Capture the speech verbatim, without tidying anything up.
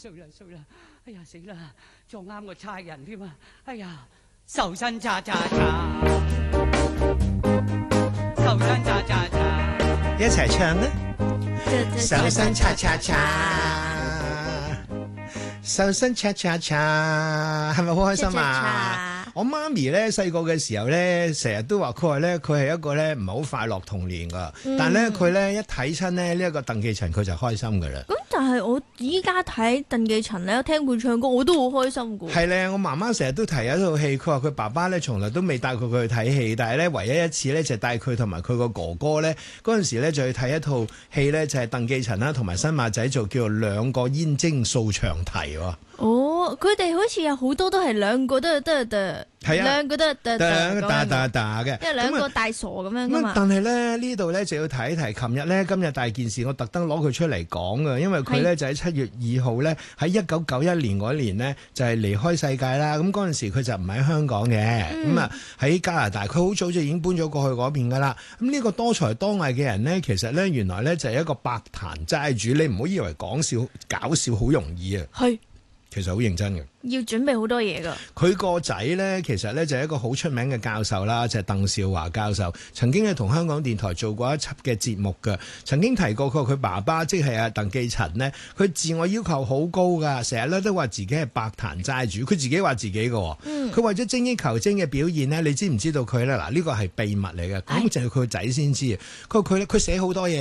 衰啦衰啦！哎呀死啦，撞啱個差人添啊！哎呀，壽身查查查，壽身查查查， 一齊唱啊！壽身查查查，壽身查查查，係咪好開心啊？我媽咪咧細個嘅時候咧，成日都話佢話咧，佢係一個咧唔係好快樂童年噶，嗯、但係咧佢咧一睇親咧呢一個鄧寄塵，佢就開心噶啦。咁但係我依家睇鄧寄塵咧，聽佢唱歌，我都好開心噶。係咧，我媽媽成日都提一套戲，佢話佢爸爸咧從來都未帶過佢去睇戲，但係咧唯一一次咧就帶佢同埋佢個哥哥咧嗰陣時咧就去睇一套戲咧，就係鄧寄塵啦同埋新馬仔做叫做兩個燕京掃長堤喎。 哦，佢哋好似有好多都係兩個都係得得，係啊，兩個都係得得打打打嘅， 因為兩個大傻咁樣噶嘛。 但係咧呢度咧就要提一提，琴日咧今日大件事，我特登攞佢出嚟講㗎，因為佢咧就喺七月二號咧喺一九九一年嗰年呢，就係離開世界啦。咁嗰陣時佢就唔喺香港嘅，咁啊喺加拿大，佢好早就已經搬咗過去嗰邊噶啦。咁呢個多才多藝嘅人呢，其實咧原來咧就係一個百壇齋主，你唔好以為講笑搞笑好容易啊。係。其實好認真嘅， 要準備好多嘢噶。 佢個仔呢，其實呢就係一個好出名嘅教授啦，就係鄧兆華教授，曾經係同香港電台做過一輯嘅節目㗎。曾經提過佢話佢爸爸即係阿鄧寄塵呢，佢自我要求好高噶，成日咧都話自己係百壇齋主，佢自己話自己嘅。嗯，佢為咗精益求精嘅表現呢，你知唔知道佢呢？嗱，呢個係秘密嚟嘅，咁就係佢個仔先知。佢佢佢寫好多嘢。